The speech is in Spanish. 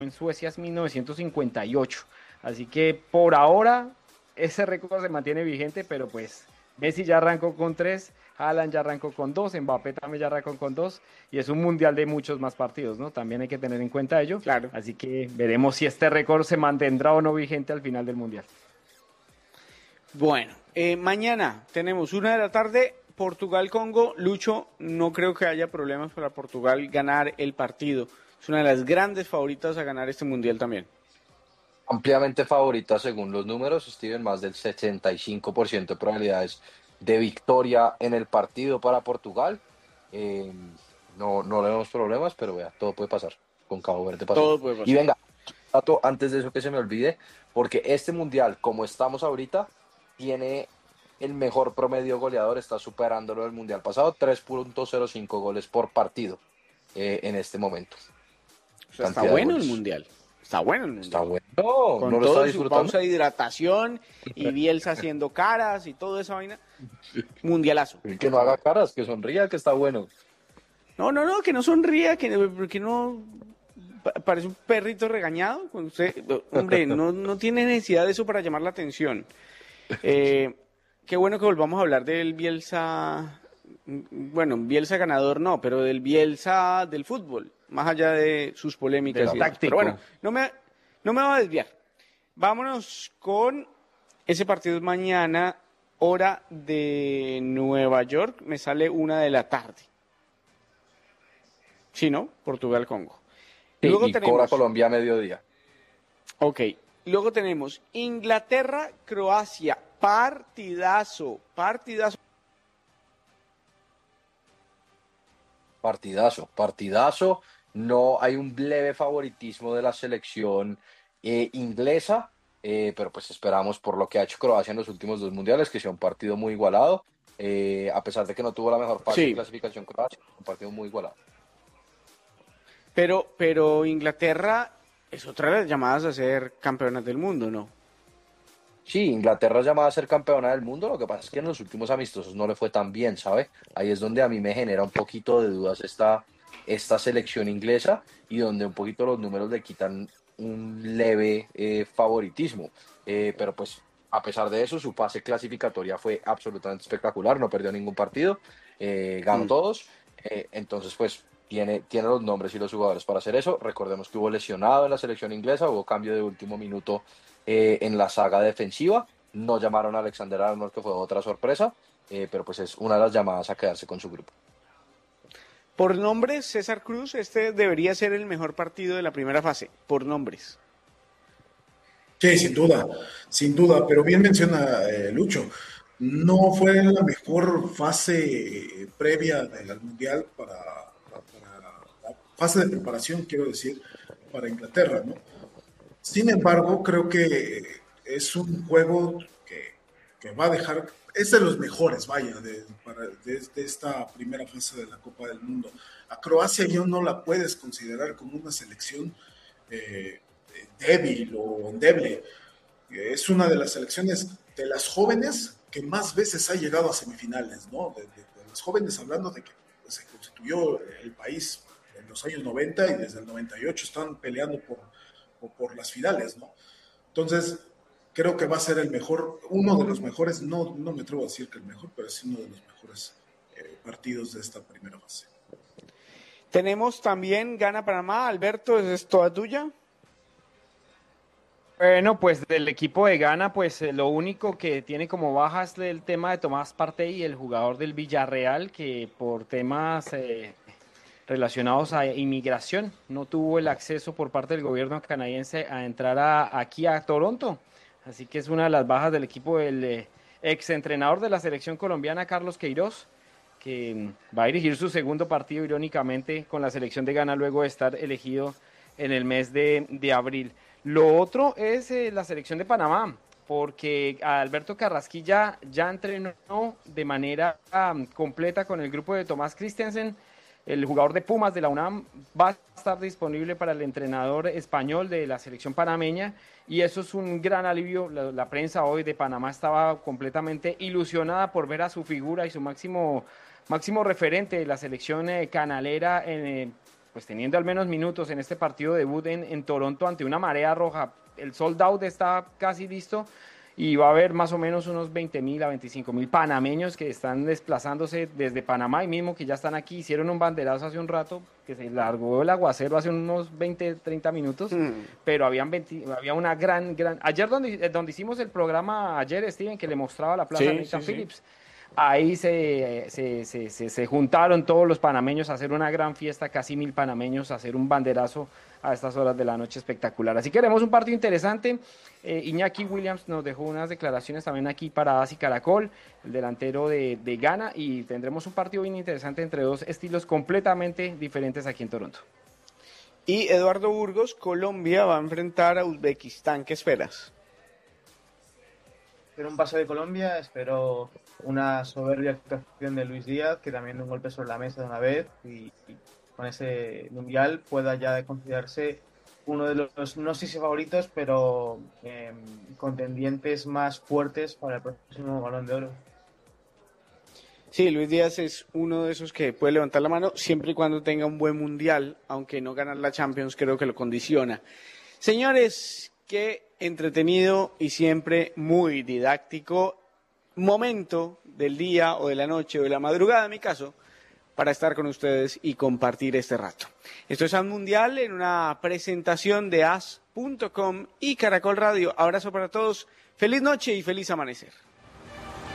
en Suecia es 1958. Así que por ahora ese récord se mantiene vigente, pero pues Messi ya arrancó con 3, Haaland ya arrancó con 2, Mbappé también ya arrancó con 2 y es un mundial de muchos más partidos, ¿no? También hay que tener en cuenta ello. Claro. Así que veremos si este récord se mantendrá o no vigente al final del mundial. Bueno, mañana tenemos 1 de la tarde, Portugal-Congo. Lucho, no creo que haya problemas para Portugal ganar el partido. Es una de las grandes favoritas a ganar este mundial también. Ampliamente favorita según los números, Steven, más del 65% de probabilidades de victoria en el partido para Portugal. Eh, no le vemos problemas, pero vea, todo puede pasar. Con Cabo Verde pasó. Todo puede Y pasar. venga, dato antes de eso que se me olvide, porque este mundial, como estamos ahorita, tiene el mejor promedio goleador, está superándolo del mundial pasado, 3.05 goles por partido en este momento. O sea, está Cantidad de bueno el goles. mundial. Está bueno el Está mundial. bueno, ¿no Con lo está todo y su disfrutando? pausa de hidratación y Bielsa haciendo caras y toda esa vaina. Mundialazo, Que por no haga favor. caras, que sonría, que está bueno. No, que no sonría, que no parece un perrito regañado. Cuando usted, hombre, no tiene necesidad de eso para llamar la atención. Eh, Qué bueno que volvamos a hablar del Bielsa, bueno, Bielsa ganador no, pero del Bielsa del fútbol, más allá de sus polémicas Del y demás. Pero bueno, táctico. no me va a desviar. Vámonos con ese partido es mañana, hora de Nueva York, me sale 1 de la tarde. Sí, ¿no? Portugal-Congo. Sí, Luego y cobra tenemos, Colombia a mediodía. ok, luego tenemos Inglaterra-Croacia, partidazo. Partidazo, partidazo. No hay un leve favoritismo de la selección inglesa, pero pues esperamos por lo que ha hecho Croacia en los últimos dos mundiales, que sea un partido muy igualado. A pesar de que no tuvo la mejor fase de Sí, clasificación Croacia, un partido muy igualado. pero Inglaterra es otra de las llamadas a ser campeonas del mundo, ¿no? Sí, Inglaterra es llamada a ser campeona del mundo, lo que pasa es que en los últimos amistosos no le fue tan bien, ¿sabe? Ahí es donde a mí me genera un poquito de dudas esta selección inglesa y donde un poquito los números le quitan un leve favoritismo. Pero pues a pesar de eso, su fase clasificatoria fue absolutamente espectacular, no perdió ningún partido, ganó Mm. todos, entonces pues tiene los nombres y los jugadores para hacer eso. Recordemos que hubo lesionado en la selección inglesa, hubo cambio de último minuto en la saga defensiva. No llamaron a Alexander Arnold, que fue otra sorpresa, pero pues es una de las llamadas a quedarse con su grupo. Por nombres, César Cruz, este debería ser el mejor partido de la primera fase, por nombres. Sí, sin duda, pero bien menciona Lucho, no fue la mejor fase previa del Mundial para la fase de preparación, quiero decir, para Inglaterra, ¿no? Sin embargo, creo que es un juego que va a dejar, es de los mejores, vaya, de esta primera fase de la Copa del Mundo. A Croacia ya no la puedes considerar como una selección eh, débil o endeble. Es una de las selecciones de las jóvenes que más veces ha llegado a semifinales, ¿no? De las jóvenes hablando de que pues, se constituyó el país en los años 90 y desde el 98 están peleando por las finales, ¿no? Entonces, creo que va a ser el mejor, uno de los mejores, no me atrevo a decir que el mejor, pero sí uno de los mejores partidos de esta primera fase. Tenemos también Gana Panamá, Alberto, ¿esa es toda tuya? Bueno, pues del equipo de Ghana, pues lo único que tiene como baja es el tema de Tomás Partey, el jugador del Villarreal, que por temas relacionados a inmigración no tuvo el acceso por parte del gobierno canadiense a entrar aquí a Toronto. Así que es una de las bajas del equipo del exentrenador de la selección colombiana, Carlos Queiroz, que va a dirigir su segundo partido, irónicamente, con la selección de Ghana luego de estar elegido en el mes de abril. Lo otro es la selección de Panamá, porque Alberto Carrasquilla ya entrenó de manera completa con el grupo de Tomás Christensen, el jugador de Pumas de la UNAM, va a estar disponible para el entrenador español de la selección panameña y eso es un gran alivio. La prensa hoy de Panamá estaba completamente ilusionada por ver a su figura y su máximo referente de la selección canalera pues teniendo al menos minutos en este partido debut en Toronto ante una marea roja. El sold out está casi listo y va a haber más o menos unos 20.000 a 25.000 panameños que están desplazándose desde Panamá y mismo que ya están aquí. Hicieron un banderazo hace un rato, que se largó el aguacero hace unos 20, 30 minutos, pero había una gran... Ayer donde hicimos el programa, ayer Steven, que le mostraba la plaza de Nathan Phillips, ahí se juntaron todos los panameños a hacer una gran fiesta, casi 1.000 panameños, a hacer un banderazo a estas horas de la noche espectacular. Así que haremos un partido interesante. Iñaki Williams nos dejó unas declaraciones también aquí para Asi Caracol, el delantero de Ghana, y tendremos un partido bien interesante entre dos estilos completamente diferentes aquí en Toronto. Y Eduardo Burgos, Colombia va a enfrentar a Uzbekistán. ¿Qué esperas? Espero un paso de Colombia, espero una soberbia actuación de Luis Díaz, que también un golpe sobre la mesa de una vez y con ese mundial pueda ya considerarse uno de los, no sé si favoritos, pero contendientes más fuertes para el próximo Balón de Oro. Sí, Luis Díaz es uno de esos que puede levantar la mano siempre y cuando tenga un buen mundial, aunque no ganar la Champions creo que lo condiciona. Señores, qué entretenido y siempre muy didáctico momento del día o de la noche o de la madrugada, en mi caso, para estar con ustedes y compartir este rato. Esto es As Mundial en una presentación de as.com y Caracol Radio. Abrazo para todos, feliz noche y feliz amanecer.